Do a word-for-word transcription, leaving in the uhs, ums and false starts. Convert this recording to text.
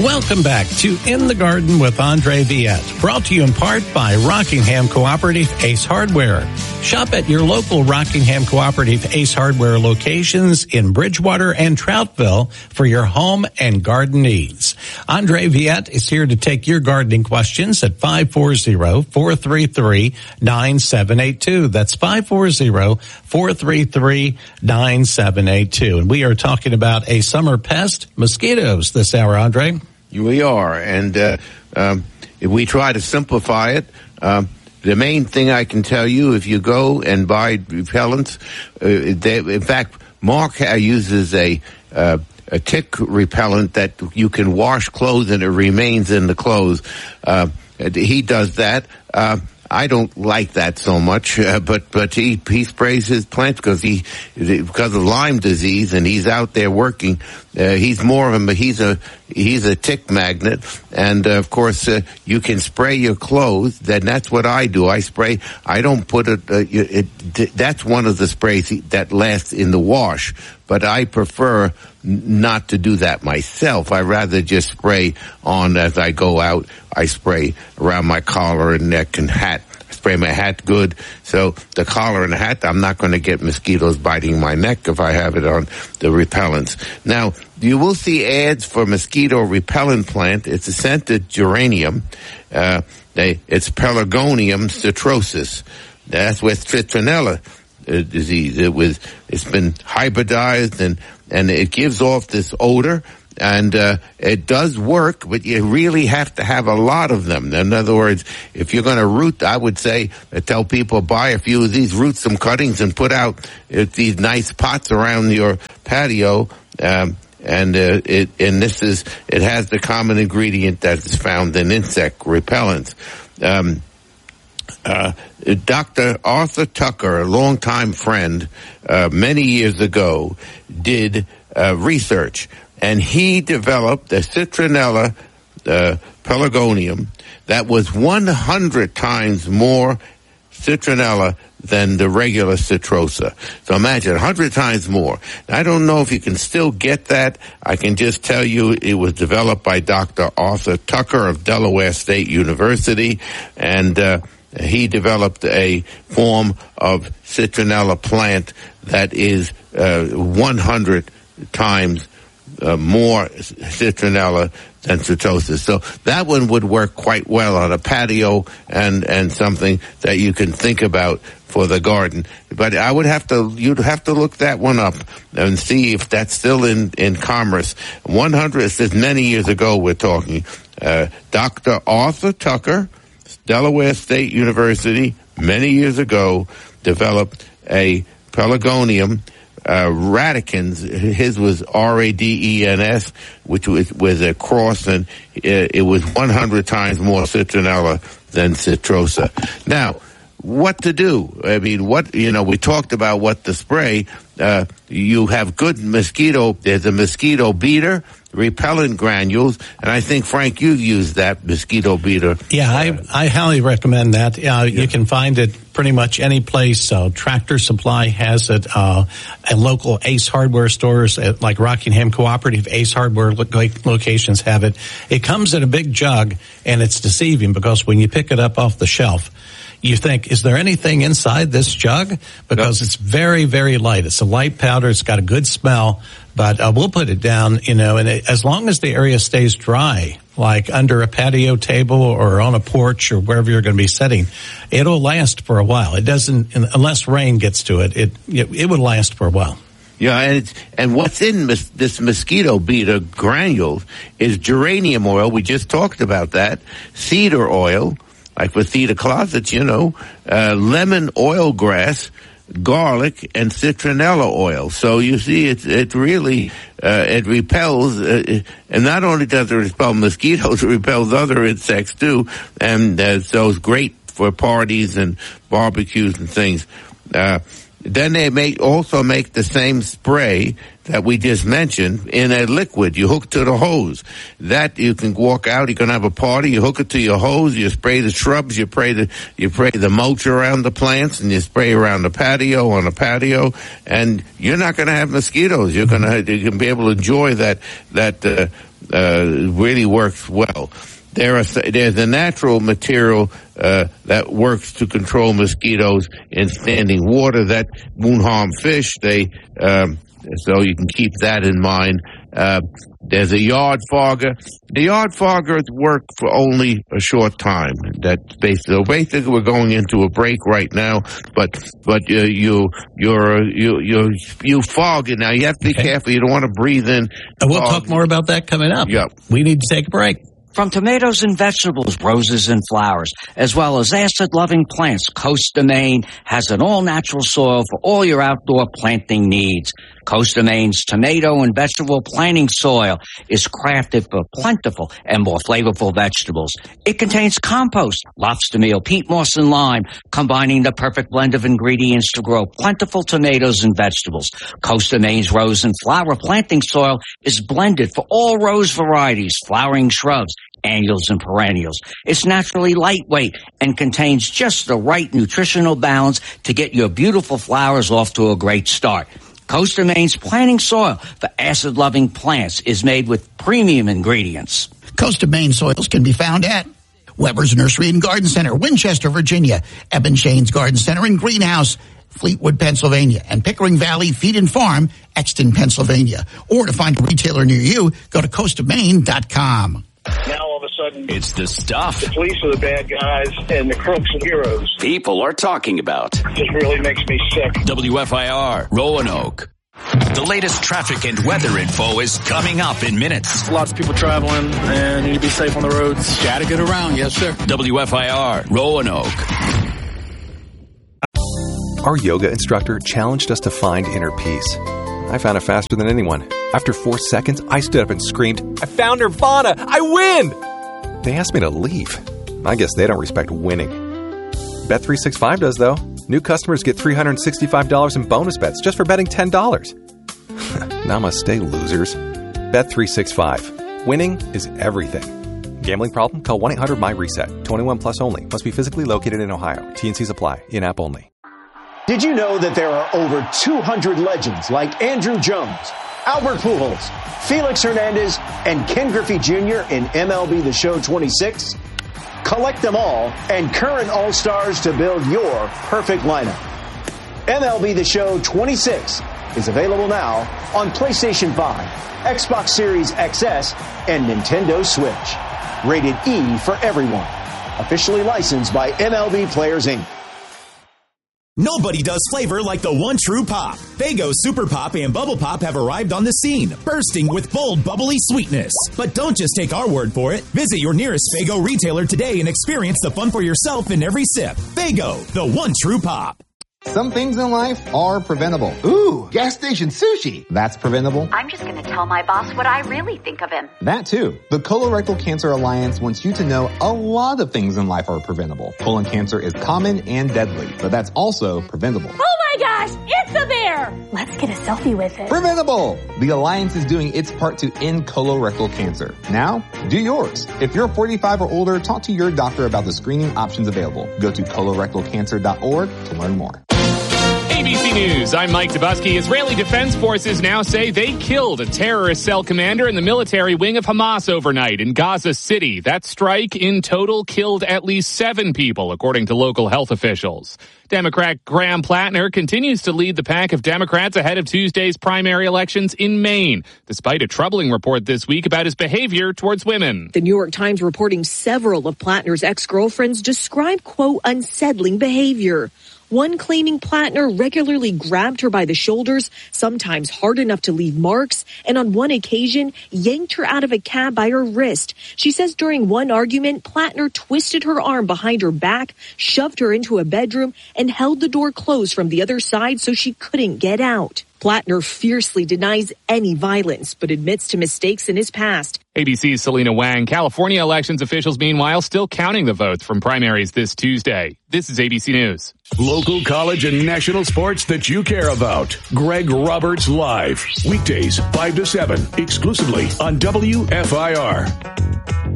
Welcome back to In the Garden with Andre Viette, brought to you in part by Rockingham Cooperative Ace Hardware. Shop at your local Rockingham Cooperative Ace Hardware locations in Bridgewater and Troutville for your home and garden needs. Andre Viette is here to take your gardening questions at five four zero, four three three, nine seven eight two. That's five four zero, four three three, nine seven eight two. And we are talking about a summer pest, mosquitoes, this hour, Andre. We are, and uh, um, if we try to simplify it, um, the main thing I can tell you, if you go and buy repellents, uh, they, in fact, Mark uses a uh, a tick repellent that you can wash clothes and it remains in the clothes. Uh, he does that. Uh, I don't like that so much, uh, but but he he sprays his plants because he because of Lyme disease, and he's out there working. Uh, he's more of a he's a he's a tick magnet, and uh, of course uh, you can spray your clothes. Then that's what I do. I spray. I don't put it. Uh, it, it that's one of the sprays that lasts in the wash. But I prefer not to do that myself. I rather just spray on as I go out. I spray around my collar and neck and hat. I spray my hat good. So the collar and the hat, I'm not going to get mosquitoes biting my neck if I have it on the repellents. Now, you will see ads for mosquito repellent plant. It's a scented geranium. Uh, they, it's Pelargonium citrosus. That's with citronella uh, disease. It was, it's been hybridized and, and it gives off this odor. And uh, it does work, but you really have to have a lot of them. In other words, if you're going to root, I would say, uh, tell people, buy a few of these, root some cuttings, and put out uh, these nice pots around your patio. Um, and uh, it and this is it has the common ingredient that is found in insect repellents. Um, uh, Doctor Arthur Tucker, a longtime friend, uh, many years ago, did uh, research. And he developed a citronella uh, pelargonium that was one hundred times more citronella than the regular citrosa. So imagine one hundred times more. Now, I don't know if you can still get that. I can just tell you it was developed by Doctor Arthur Tucker of Delaware State University, and uh, he developed a form of citronella plant that is uh, one hundred times Uh, more citronella than citrosis. So that one would work quite well on a patio and, and something that you can think about for the garden. But I would have to, you'd have to look that one up and see if that's still in, in commerce. one hundred, this is many years ago we're talking. Uh, Doctor Arthur Tucker, Delaware State University, many years ago, developed a pelargonium. Uh, radicans, his was R A D E N S, which was, was a cross, and it, it was one hundred times more citronella than citrosa. Now, what to do? I mean, what, you know, we talked about what to spray. Uh, you have good mosquito, there's a mosquito beater, repellent granules, and I think, Frank, you've used that mosquito beater. Yeah, I, I highly recommend that. Uh, yeah. You can find it pretty much any place. So Tractor Supply has it, uh, and local Ace Hardware stores at, like Rockingham Cooperative Ace Hardware lo- locations have it. It comes in a big jug, and it's deceiving because when you pick it up off the shelf, you think, is there anything inside this jug? Because no. It's very, very light. It's a light powder. It's got a good smell, but uh, we'll put it down, you know, and it, as long as the area stays dry, like under a patio table or on a porch or wherever you're going to be sitting, it'll last for a while. It doesn't, unless rain gets to it, it, it, it would last for a while. Yeah, and it's, and what's in mis- this mosquito beater granules is geranium oil. We just talked about that. Cedar oil, like for cedar closets, you know, uh, lemon oil grass, garlic, and citronella oil. So you see, it's it really uh, it repels, uh, and not only does it repel mosquitoes, it repels other insects too, and uh, so it's great for parties and barbecues and things. Uh, then they make also make the same spray that we just mentioned in a liquid. You hook to the hose. That you can walk out. You can have a party. You hook it to your hose. You spray the shrubs. You spray the you spray the mulch around the plants, and you spray around the patio on the patio. And you're not going to have mosquitoes. You're going to you can be able to enjoy that. That uh, uh, really works well. There are there's a natural material uh, that works to control mosquitoes in standing water that won't harm fish. They um, so you can keep that in mind. Uh, there's a yard fogger. The yard foggers work for only a short time. That's basically, so basically we're going into a break right now. But but uh, you you're you you you fog it now. You have to be okay. careful. You don't want to breathe in. And we'll talk more about that coming up. Yep. We need to take a break. From tomatoes and vegetables, roses and flowers, as well as acid-loving plants, Costa Maine has an all-natural soil for all your outdoor planting needs. Costa Maine's tomato and vegetable planting soil is crafted for plentiful and more flavorful vegetables. It contains compost, lobster meal, peat moss, and lime, combining the perfect blend of ingredients to grow plentiful tomatoes and vegetables. Costa Maine's rose and flower planting soil is blended for all rose varieties, flowering shrubs, annuals, and perennials. It's naturally lightweight and contains just the right nutritional balance to get your beautiful flowers off to a great start. Costa Maine's planting soil for acid-loving plants is made with premium ingredients. Costa Maine soils can be found at Weber's Nursery and Garden Center, Winchester, Virginia, Eben Shane's Garden Center and Greenhouse, Fleetwood, Pennsylvania, and Pickering Valley Feed and Farm, Exton, Pennsylvania. Or to find a retailer near you, go to costa maine dot com. Now all of a sudden, it's the stuff. The police are the bad guys, and the crooks are heroes. People are talking about. It just really makes me sick. W F I R, Roanoke. The latest traffic and weather info is coming up in minutes. Lots of people traveling and need to be safe on the roads. Gotta get around, yes, sir. W F I R, Roanoke. Our yoga instructor challenged us to find inner peace. I found it faster than anyone. After four seconds, I stood up and screamed, "I found Nirvana! I win!" They asked me to leave. I guess they don't respect winning. Bet three sixty-five does, though. New customers get three hundred sixty-five dollars in bonus bets just for betting ten dollars. Namaste, losers. Bet three sixty-five. Winning is everything. Gambling problem? Call one eight hundred my reset. twenty-one plus only. Must be physically located in Ohio. T and Cs apply. In-app only. Did you know that there are over two hundred legends like Andrew Jones, Albert Pujols, Felix Hernandez, and Ken Griffey Junior in M L B The Show twenty-six? Collect them all and current All-Stars to build your perfect lineup. M L B The Show twenty-six is available now on PlayStation five, Xbox Series X S, and Nintendo Switch. Rated E for everyone. Officially licensed by M L B Players, Incorporated. Nobody does flavor like the one true pop. Faygo Super Pop and Bubble Pop have arrived on the scene, bursting with bold, bubbly sweetness. But don't just take our word for it. Visit your nearest Faygo retailer today and experience the fun for yourself in every sip. Faygo, the one true pop. Some things in life are preventable. Ooh, gas station sushi. That's preventable. I'm just going to tell my boss what I really think of him. That too. The Colorectal Cancer Alliance wants you to know a lot of things in life are preventable. Colon cancer is common and deadly, but that's also preventable. Oh my gosh, it's a bear! Let's get a selfie with it. Preventable! The Alliance is doing its part to end colorectal cancer. Now, do yours. If you're forty-five or older, talk to your doctor about the screening options available. Go to colorectal cancer dot org to learn more. A B C News, I'm Mike Dubusky. Israeli Defense Forces now say they killed a terrorist cell commander in the military wing of Hamas overnight in Gaza City. That strike in total killed at least seven people, according to local health officials. Democrat Graham Plattner continues to lead the pack of Democrats ahead of Tuesday's primary elections in Maine, despite a troubling report this week about his behavior towards women. The New York Times reporting several of Plattner's ex-girlfriends described, quote, unsettling behavior. One claiming Plattner regularly grabbed her by the shoulders, sometimes hard enough to leave marks, and on one occasion yanked her out of a cab by her wrist. She says during one argument, Plattner twisted her arm behind her back, shoved her into a bedroom, and held the door closed from the other side so she couldn't get out. Plattner fiercely denies any violence, but admits to mistakes in his past. A B C's Selena Wang. California elections officials, meanwhile, still counting the votes from primaries this Tuesday. This is A B C News. Local, college, and national sports that you care about. Greg Roberts Live. Weekdays, five to seven, exclusively on W F I R.